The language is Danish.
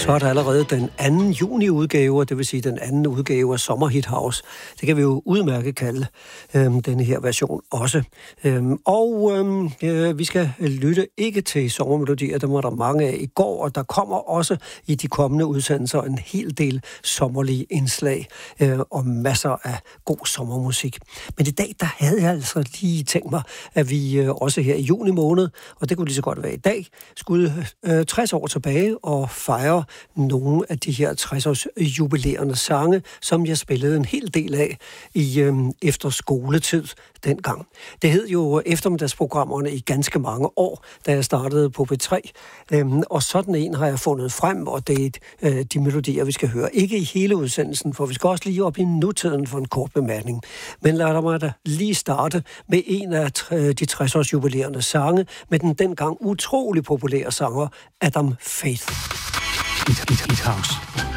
Så er der allerede den 2. juni-udgave, og det vil sige den anden udgave af Sommerhit House. Det kan vi jo udmærket kalde denne her version også. Vi skal lytte ikke til sommermelodier, der var der mange af i går, og der kommer også i de kommende udsendelser en hel del sommerlige indslag og masser af god sommermusik. Men i dag, der havde jeg altså lige tænkt mig, at vi også her i juni måned, og det kunne lige så godt være i dag, skulle 60 år tilbage og fejre nogle af de her 60-års jubilerende sange, som jeg spillede en hel del af i efter skoletid dengang. Det hed jo eftermiddagsprogrammerne i ganske mange år, da jeg startede på P3, og sådan en har jeg fundet frem, og det er de melodier, vi skal høre. Ikke i hele udsendelsen, for vi skal også lige op i nutiden for en kort bemærkning. Men lad mig da lige starte med en af de 60-års jubilerende sange, med den dengang utrolig populære sanger Adam Faith. Hit House.